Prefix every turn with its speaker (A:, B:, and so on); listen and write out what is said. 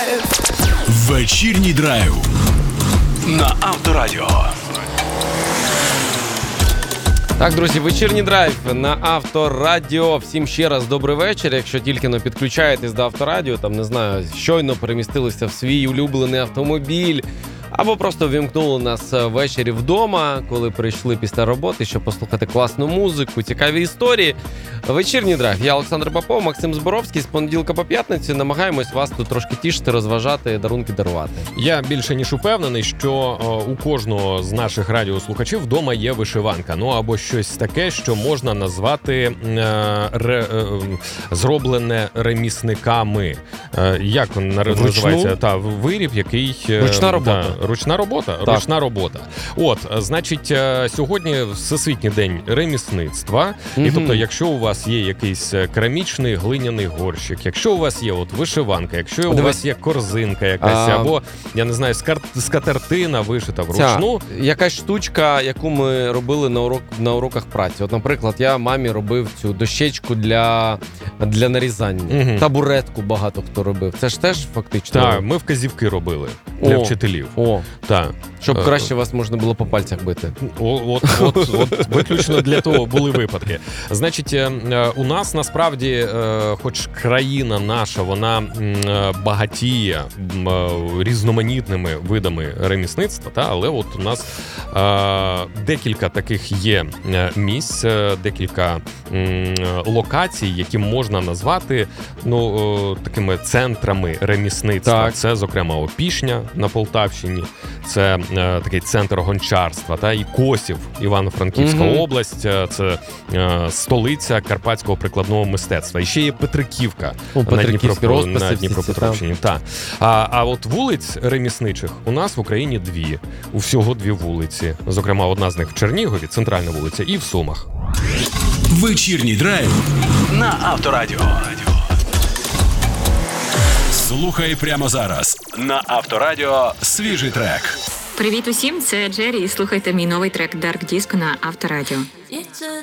A: Вечірній драйв на Авторадіо.
B: Так, друзі, вечірній драйв на Авторадіо. Всім ще раз добрий вечір. Якщо тільки не підключаєтесь до Авторадіо, там, не знаю, щойно перемістилися в свій улюблений автомобіль, або просто вімкнули нас ввечері вдома, коли прийшли після роботи, щоб послухати класну музику, цікаві історії. Вечірній драйв. Я Олександр Попов, Максим Зборовський. З понеділка по п'ятницю намагаємось вас тут трошки тішити, розважати, дарунки дарувати.
C: Я більше ніж упевнений, що у кожного з наших радіослухачів вдома є вишиванка. Ну або щось таке, що можна назвати зроблене ремісниками. Як він називається? Та виріб, який...
B: Ручна робота.
C: Ручна робота? Так. Ручна робота. От, значить, сьогодні Всесвітній день ремісництва. І тобто, якщо у вас є якийсь керамічний глиняний горщик, якщо у вас є от вишиванка, якщо у вас є корзинка якась, або, я не знаю, скатертина вишита вручну.
B: Якась штучка, яку ми робили на уроках праці. От, наприклад, я мамі робив цю дощечку для нарізання. Табуретку багато хто робив. Це ж теж фактично...
C: Так, ми вказівки робили для вчителів. Так.
B: Щоб краще вас можна було по пальцях бити.
C: От виключно для того були випадки. Значить, у нас насправді, хоч країна наша, вона багатіє різноманітними видами ремісництва, але от у нас декілька таких є місць, декілька локацій, які можна назвати такими центрами ремісництва.
B: Так.
C: Це, зокрема, Опішня на Полтавщині, це такий центр гончарства, і Косів, Івано-Франківська область, це столиця карпатського прикладного мистецтва. І ще є Петриківка на Дніпропетровщині. А от вулиць ремісничих у нас в Україні дві. Всього дві вулиці. Зокрема, одна з них в Чернігові, центральна вулиця, і в Сумах.
A: Вечірній драйв на Авторадіо. Слухай прямо зараз на Авторадіо свіжий трек.
D: Привіт усім, це Джері, і слухайте мій новий трек Dark Disco на Авторадіо.
E: It's a